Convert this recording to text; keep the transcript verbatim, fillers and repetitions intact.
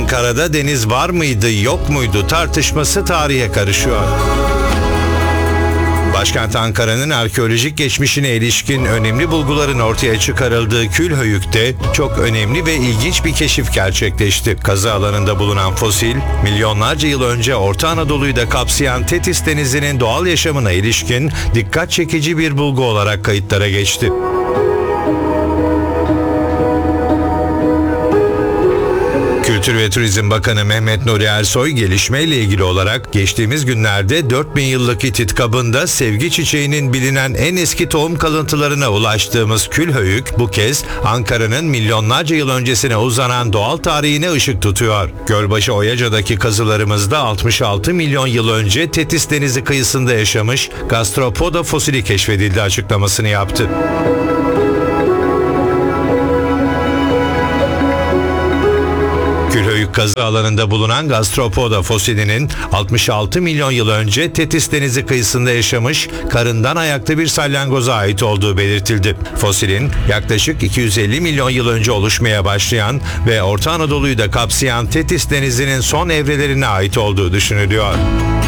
Ankara'da deniz var mıydı yok muydu tartışması tarihe karışıyor. Başkent Ankara'nın arkeolojik geçmişine ilişkin önemli bulguların ortaya çıkarıldığı Külhöyük'te çok önemli ve ilginç bir keşif gerçekleşti. Kazı alanında bulunan fosil, milyonlarca yıl önce Orta Anadolu'yu da kapsayan Tetis Denizi'nin doğal yaşamına ilişkin dikkat çekici bir bulgu olarak kayıtlara geçti. Kültür ve Turizm Bakanı Mehmet Nuri Ersoy gelişmeyle ilgili olarak geçtiğimiz günlerde dört bin yıllık Hitit kabında sevgi çiçeğinin bilinen en eski tohum kalıntılarına ulaştığımız Külhöyük bu kez Ankara'nın milyonlarca yıl öncesine uzanan doğal tarihine ışık tutuyor. Gölbaşı Oyaca'daki kazılarımızda altmış altı milyon yıl önce Tetis Denizi kıyısında yaşamış Gastropoda fosili keşfedildi açıklamasını yaptı. Külhöyük kazı alanında bulunan Gastropoda fosilinin altmış altı milyon yıl önce Tetis Denizi kıyısında yaşamış karından ayaklı bir salyangoza ait olduğu belirtildi. Fosilin yaklaşık iki yüz elli milyon yıl önce oluşmaya başlayan ve Orta Anadolu'yu da kapsayan Tetis Denizi'nin son evrelerine ait olduğu düşünülüyor.